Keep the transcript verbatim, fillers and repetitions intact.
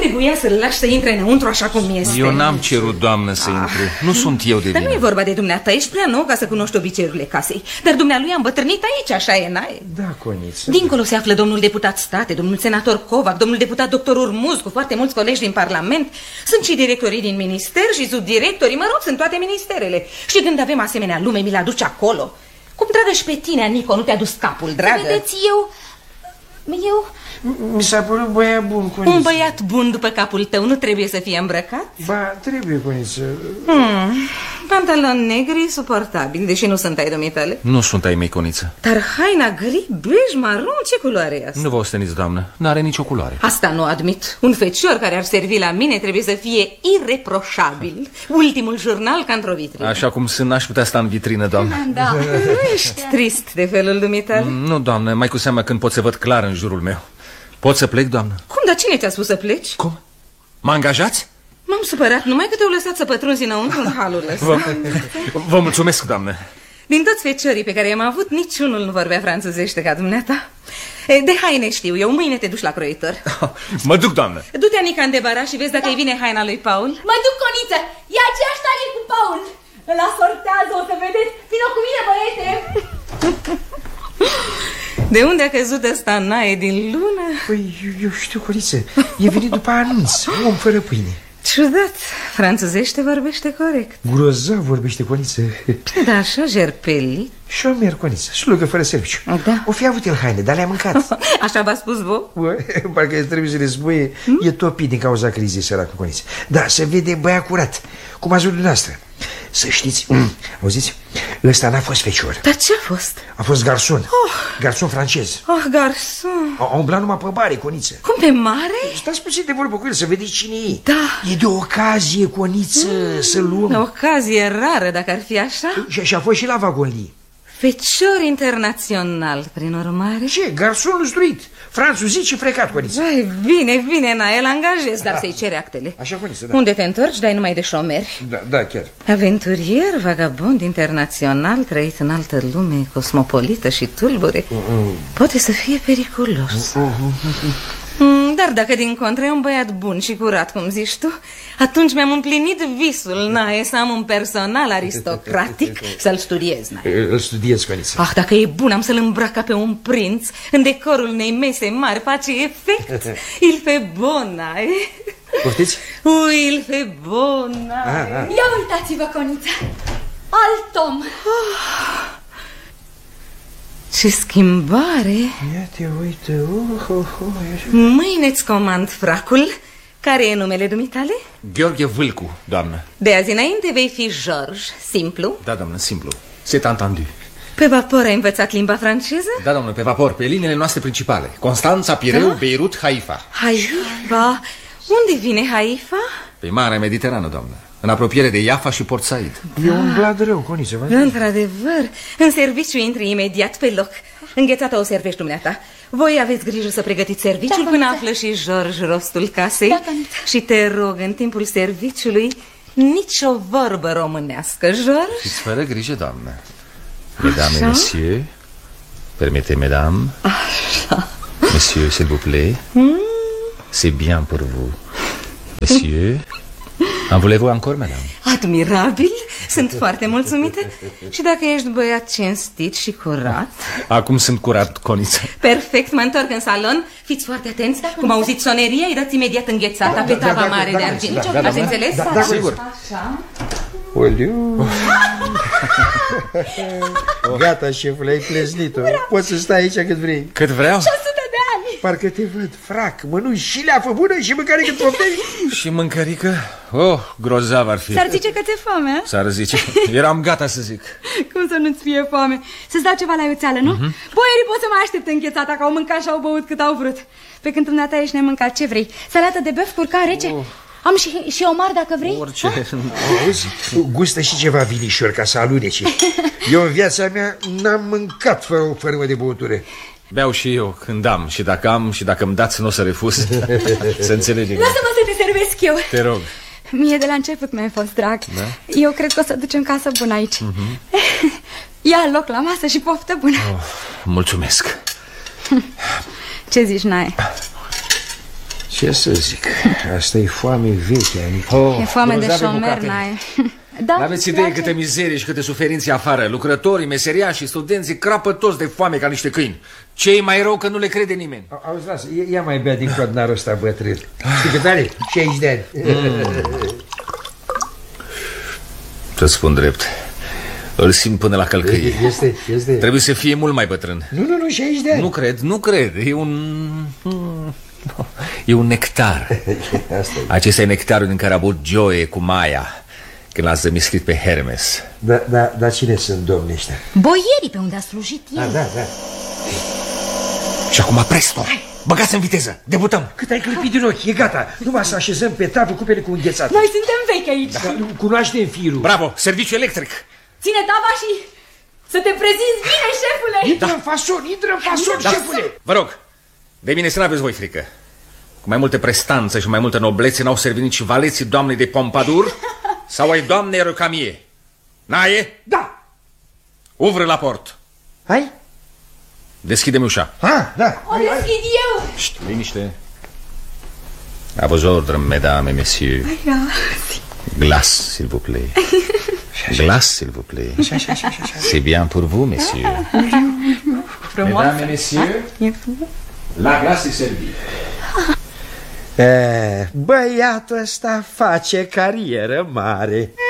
trebuia să-l lași să intre înăuntru așa cum este. Eu n-am cerut, doamnă, să intru. Nu sunt eu de vină. Dar nu e vorba de dumneata, ești prea nou ca să cunoști obiceiurile casei. Dar dumnealui a îmbătrânit aici, așa e, n-ai? Da, Coniță. Dincolo se află domnul deputat State, domnul senator Covac, domnul deputat doctor Urmuz, cu foarte mulți colegi din Parlament. Sunt și directorii din minister și subdirectorii, mă rog, sunt toate ministerele. Și când avem asemenea lume, mi-l aduce acolo. Cum, dragă, și pe tine, Nico, nu te-a dus capul, dragă? Vedeți, eu... Eu... Mi s-a părut băiat bun, Coniță. Un băiat bun după capul tău nu trebuie să fie îmbrăcat? Ba, trebuie, Coniță. Hmm. Pantaloni negri suportabil, deși nu sunt ai dumitale. Nu sunt ai mei, Coniță. Dar haina gri, bej, maron, ce culoare e asta? Nu vă osteniți, doamnă, n-are nicio culoare. Asta nu admit. Un fecior care ar servi la mine trebuie să fie ireproșabil. Ultimul jurnal ca într-o vitrină. Așa cum sunt, n-aș putea sta în vitrină, doamnă. Da. Nu ești trist de felul dumitale? Nu, doamnă, mai cu seama când pot să văd clar în jurul meu. Pot să plec, doamnă? Cum, dar cine ți-a spus să pleci? Cum? Mă angajați? M-am supărat numai că te-au lăsat să pătrunzi înăuntru în halul ăsta. Vă, vă mulțumesc, doamnă. Din toți feciorii pe care i-am avut, niciunul nu vorbea franțuzește ca dumneata. De haine știu eu, mâine te duci la croitor. Mă duc, doamnă. Du-te, Anica, în debara și vezi dacă îi vine haina lui Paul. Mă duc, Coniță, e aceeași talie cu Paul. Îl asortează, o să vedeți. Vino cu mine, băiete. De unde a căzut ăsta naie din lună? Păi, eu, eu știu, Coniță, e venit după anunț, om fără pâine. Ciudat, franțuzește vorbește corect. Grozav vorbește, Coniță. Da, așa, jerpelit. Șomer, Coniță, slugă fără serviciu. Da. O fi avut el haine, dar le-a mâncat. Așa v-a spus voi? Bă, parcă trebuie să le spui, hmm? E topit din cauza crizei, săracul, Coniță. Da, se vede băiat curat, cum ați văzut dumneavoastră. Să știți, mm, auziți, ăsta n-a fost fecior. Dar ce a fost? A fost garson, oh. Garson francez. Oh, garson. A, a umblat numai pe bare, Coniță. Cum, pe mare? Stați puțin de vorbă cu el, să vedeți cine e. Da. E de ocazie, Coniță, mm, să luăm. O ocazie rară, dacă ar fi așa. Și, și a fost și la vagonii. Fecior internațional, prin urmare. Ce? Garson lustruit, franțuzit și frecat, Coniță. Ai, bine, bine, na, el angajez, dar să-i cere actele. Așa, Coniță, da. Unde te întorci, dai numai de șomeri. Da, da, chiar. Aventurier, vagabond internațional, trăit în altă lume, cosmopolită și tulbure. uh -uh. Poate să fie periculos. uh -uh. Dar dacă din contră e un băiat bun și curat, cum zici tu, atunci mi-am împlinit visul, nae, să am un personal aristocratic, să-l studiez, nae. Îl studiez, Coniță. Ah, dacă e bun, am să-l îmbrac ca pe un prinț în decorul unei mese mari, face efect. Il fait bon, nae. Poftiți? Ui, il fait bon, nae. Ia uitați-vă, Coniță, alt om. Oh. Ce schimbare! Ia te uite, oh, oh, oh. Mâine-ți comand fracul. Care e numele dumitale? Gheorghe Vâlcu, doamnă. De azi înainte vei fi George, simplu? Da, doamnă, simplu. C'est entendu. Pe vapor ai învățat limba franceză? Da, doamnă, pe vapor, pe liniile noastre principale. Constanța, Pireu, da? Beirut, Haifa. Haifa? Unde vine Haifa? Pe Marea Mediterană, doamnă. În apropiere de Jaffa și Port Said. E un blad rău, Coniță. Într-adevăr, în serviciu intri imediat pe loc. Înghețata o servești dumneata. Voi aveți grijă să pregătiți serviciul, da, până află și George rostul casei. Da, și te rog, în timpul serviciului, nici o vorbă românească, George. Fiți fără grijă, doamnă. Mesdames et messieurs, permettez, mesdames. Așa. Messieurs, s'il vous plaît. Mm. C'est bien pour vous. Messieurs, en voulez-vous encore, madame? Admirabil, sunt foarte mulțumită. Și dacă ești băiat cinstit și curat. Acum sunt curat, Coniță. Perfect, mă întorc în salon. Fiți foarte atenți, da, cum auziți soneria, îi dați imediat înghețata, da, pe tava da, da, mare da, de argint. Da, da, da, ați înțeles? Da, da, sigur. Așa. Oliu. Gata, șefule, ai pleznit-o. Poți să stai aici cât vrei. Cât vreau? Parcă te văd, frac, mănânci și leafă bună și mâncărică poftești. Și mâncărică? Oh, grozav ar fi. S-ar zice că ți-e foame? S-ar zice, eram gata să zic. Cum să nu-ți fie foame? Să-ți dau ceva la iuțeală, nu? Uh-huh. Boierii pot să mă aștepte înghețata, că au mâncat și au băut cât au vrut. Pe când dumneata ești nemâncat, ce vrei? Salată de băf, curcan rece? Oh. Am și, și omar dacă vrei. Orice. Auzi, gustă și ceva vinișor ca să alunece. Eu în viața mea n-am mâncat fără o fărâmă de băutură. Beau și eu când am. Și dacă am și dacă îmi dați, nu o să refuz. Să înțelegem. Lasă-mă să te servesc eu. Te rog. Mie de la început mi-a fost drag, da? Eu cred că o să ducem casă bună aici. uh-huh. Ia loc la masă și poftă bună. Oh, mulțumesc. Ce zici, Nae? Ce să zic, asta e foame veche. Oh, E foame de șomer, n-ai. Da, n-aveți idee câte mizerii și câte suferințe afară. Lucrătorii, meseriașii, studenții crapă toți de foame ca niște câini. Ce-i mai rău că nu le crede nimeni. Auzi, lasă, ia mai bea din codnarul ăsta, bătrân. Știi cât are? șaizeci de ani. Mm. Să-ți spun drept, îl simt până la călcâie. Este, este. Trebuie să fie mult mai bătrân. Nu, nu, nu, șaizeci de ani. Nu cred, nu cred. E un... E un nectar. Acesta e nectarul din care a avut Joe cu Maia când l-a zămislit pe Hermes. Da, da, dar cine sunt domnii ăștia? Boierii pe unde a slujit el. Da, da, da. Și acum presto, băgați în viteză, debutăm. Cât ai clipit din ochi, e gata. Numai să așezăm pe tavă cupele cu înghețat. Noi suntem vechi aici. Da, cunoaștem firul. Bravo, serviciu electric. Ține tava și să te prezinți bine, șefule. Intră da. în fason, intră în fason, da. șefule. Vă rog, de mine să n-aveți voi frică. Cu mai multă prestanță și mai multă noblețe n-au servit nici valeții doamnei de Pompadour sau ai doamnei Recamier. Naie? Da. Uvră la port. Hai? Deschide-mi ușa. Ah, da. O deschid eu. Șt, liniște. A vos ordre, mesdames et messieurs. Glace, s'il vous plaît. Glace, s'il vous plaît. C'est bien pour vous, messieurs. Mesdames et messieurs, la glace est servie. E, băiatul ăsta face carieră mare.